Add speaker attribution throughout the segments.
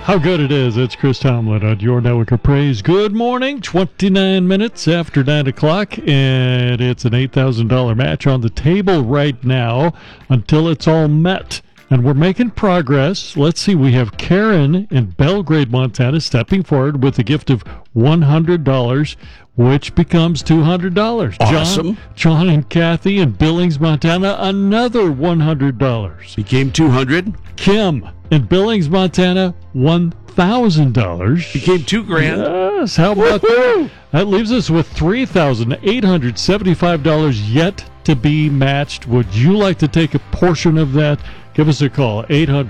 Speaker 1: How good it is. It's Chris Tomlin on your Network of Praise. Good morning. 29 minutes after 9 o'clock, and it's an $8,000 match on the table right now until it's all met. And we're making progress. Let's see. We have Karen in Belgrade, Montana, stepping forward with a gift of $100, which becomes $200.
Speaker 2: Awesome.
Speaker 1: John and Kathy in Billings, Montana, another $100.
Speaker 2: Became $200.
Speaker 1: Kim in Billings, Montana, $1,000.
Speaker 2: Became $2,000.
Speaker 1: Yes, how about that? That leaves us with $3,875 yet to be matched. Would you like to take a portion of that? Give us a call,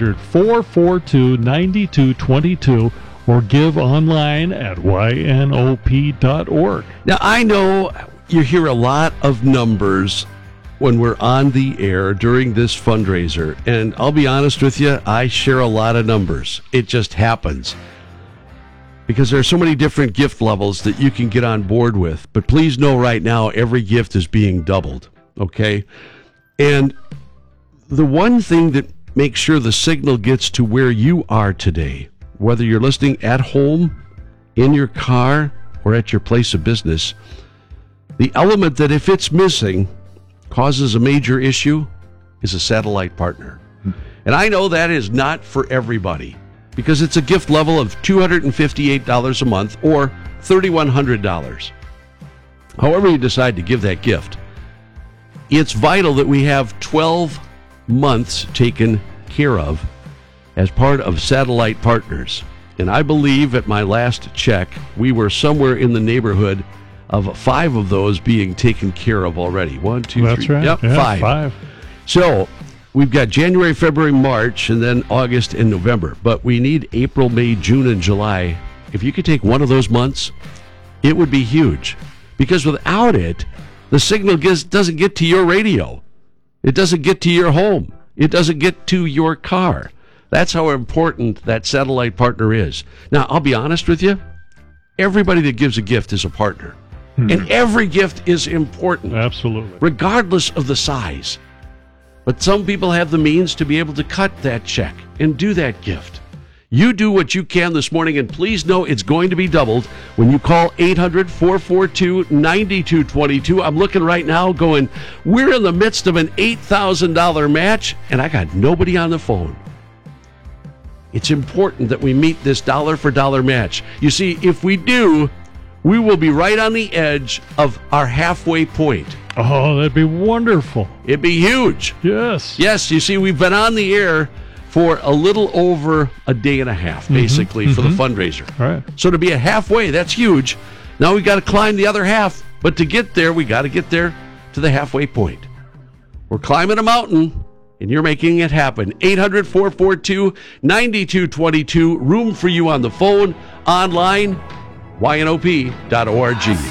Speaker 1: 800-442-9222, or give online at ynop.org.
Speaker 2: Now, I know you hear a lot of numbers when we're on the air during this fundraiser, and I'll be honest with you, I share a lot of numbers. It just happens because there are so many different gift levels that you can get on board with. But please know right now, every gift is being doubled, okay? And the one thing that makes sure the signal gets to where you are today, whether you're listening at home, in your car, or at your place of business, the element that if it's missing causes a major issue is a satellite partner. And I know that is not for everybody because it's a gift level of $258 a month or $3,100. However you decide to give that gift, it's vital that we have 12 months taken care of as part of Satellite Partners. And I believe at my last check, we were somewhere in the neighborhood of 5 of those being taken care of already. 1, 2, 3.
Speaker 1: That's right.
Speaker 2: Yep,
Speaker 1: yeah,
Speaker 2: 5. So we've got January, February, March, and then August and November. But we need April, May, June, and July. If you could take one of those months, it would be huge. Because without it, the signal doesn't get to your radio. It doesn't get to your home. It doesn't get to your car. That's how important that satellite partner is. Now, I'll be honest with you. Everybody that gives a gift is a partner. And every gift is important.
Speaker 1: Absolutely.
Speaker 2: Regardless of the size. But some people have the means to be able to cut that check and do that gift. You do what you can this morning, and please know it's going to be doubled when you call 800-442-9222. I'm looking right now going, we're in the midst of an $8,000 match, and I got nobody on the phone. It's important that we meet this dollar-for-dollar match. You see, if we do, we will be right on the edge of our halfway point.
Speaker 1: Oh, that'd be wonderful.
Speaker 2: It'd be huge.
Speaker 1: Yes.
Speaker 2: Yes, you see, we've been on the air for a little over a day and a half, basically, for the fundraiser.
Speaker 1: All right.
Speaker 2: So to be a halfway, that's huge. Now we got to climb the other half, but to get there, we got to get there to the halfway point. We're climbing a mountain, and you're making it happen. 800-442-9222. Room for you on the phone, online, ynop.org.